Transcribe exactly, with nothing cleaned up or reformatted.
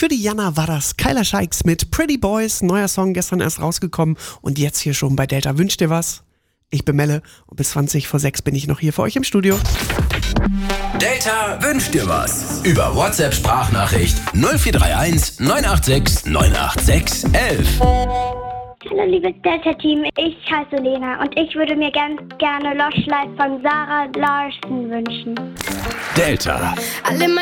Für die Jana war das Kyla Scheiks mit Pretty Boys. Neuer Song, gestern erst rausgekommen und jetzt hier schon bei Delta. Wünscht dir was? Ich bin Melle und bis zwanzig vor sechs bin ich noch hier für euch im Studio. Delta wünscht dir was. Über WhatsApp-Sprachnachricht null vier drei eins neun acht sechs neun acht sechs elf. Hallo liebes Delta-Team, ich heiße Lena und ich würde mir ganz gerne Lost Life von Sarah Larsen wünschen. Delta. Alle